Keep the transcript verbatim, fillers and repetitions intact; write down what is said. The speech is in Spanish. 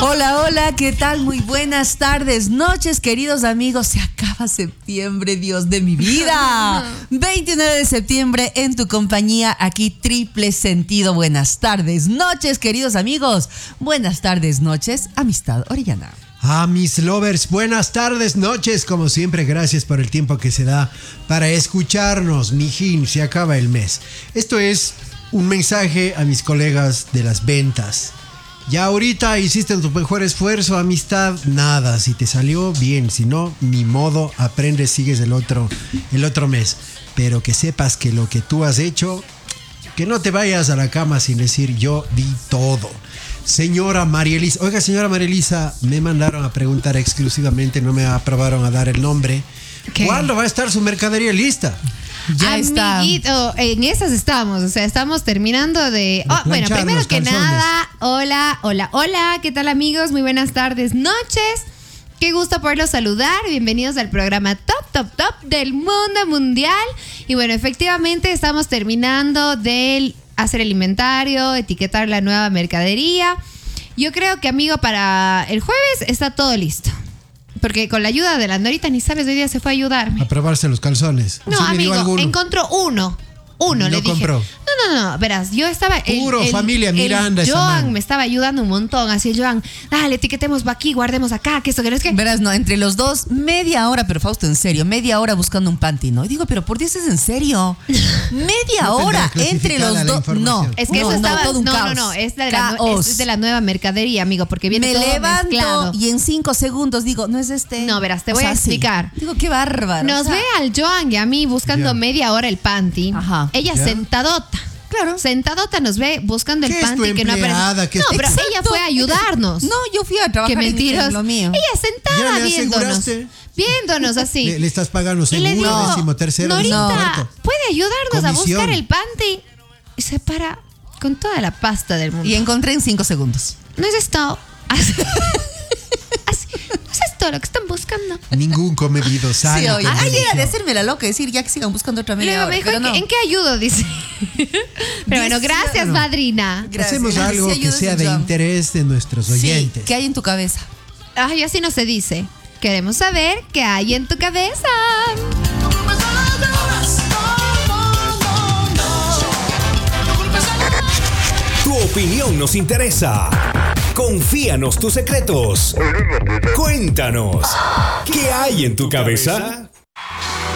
Hola, hola, ¿qué tal? Muy buenas tardes, noches, queridos amigos. Se acaba septiembre, Dios de mi vida. veintinueve de septiembre en tu compañía, aquí Triple Sentido. Buenas tardes, noches, queridos amigos. Buenas tardes, noches, amistad orellana. A mis lovers, buenas tardes, noches, como siempre, gracias por el tiempo que se da para escucharnos. Mijín, se acaba el mes. Esto es un mensaje a mis colegas de las ventas. Ya ahorita hiciste tu mejor esfuerzo, amistad, nada. Si te salió bien, si no, ni modo, aprendes, sigues el otro, el otro mes. Pero que sepas que lo que tú has hecho, que no te vayas a la cama sin decir yo di todo. Señora María Elisa, oiga señora María Elisa, me mandaron a preguntar exclusivamente, no me aprobaron a dar el nombre. ¿Qué? ¿Cuándo va a estar su mercadería lista? Ya está. Amiguito, en esas estamos, o sea, estamos terminando de... Oh, bueno, primero que nada, hola, hola, hola, ¿qué tal amigos? Muy buenas tardes, noches. Qué gusto poderlos saludar. Bienvenidos al programa Top, Top, Top del mundo mundial. Y bueno, efectivamente estamos terminando de hacer el inventario, etiquetar la nueva mercadería. Yo creo que, amigo, para el jueves está todo listo. Porque con la ayuda de la Norita, ni sabes, hoy día se fue a ayudarme. A probarse los calzones. No, sí, amigo, encontró uno. Uno, y le lo dije. Compró. No, no, no, verás, yo estaba... Puro el, el, familia Miranda. El esa Joan man. me estaba ayudando un montón, así el Joan, dale, etiquetemos aquí, guardemos acá, que esto, que no es que... Verás, no, entre los dos, media hora, pero Fausto, en serio, media hora buscando un panty, ¿no? Y digo, pero por Dios, ¿es en serio? Media no hora entre los dos. No, es que no, eso estaba... No, todo un no, caos. no, no, es de, la, es de la nueva mercadería, amigo, porque viene me todo levanto mezclado. Y en cinco segundos digo, no es este. No, verás, te voy o sea, a explicar. Sí. Digo, qué bárbaro. Nos o sea, ve al Joan y a mí buscando ya. media hora el panty. Ajá. Ella ya. sentadota. Claro. Sentadota nos ve buscando el panty que no aparece. Que no, pero exacto. ella fue a ayudarnos. No, yo fui a trabajar. Qué mentiras. En lo mío. Ella sentada viéndonos. Viéndonos así. Le, le estás pagando seguro, digo, décimo, tercero. Norita, no. puede ayudarnos Comisión. a buscar el panty. Y se para con toda la pasta del mundo. Y encontré en cinco segundos. No es esto. Así. Así. No es esto lo que están buscando. Ningún comedido sale. Sí, oye. Ay, era de hacerme la loca, decir ya que sigan buscando otra media Luego hora. me dijo, Pero ¿en, no. qué, ¿en qué ayudo? Dice. Pero bueno, gracias, no. madrina. Gracias. Hacemos algo Sí, que sea de John. interés de nuestros oyentes. Sí, ¿qué hay en tu cabeza? Ay, así no se dice. Queremos saber qué hay en tu cabeza. Tu opinión nos interesa. Confíanos tus secretos. Cuéntanos, ¿qué hay en tu cabeza?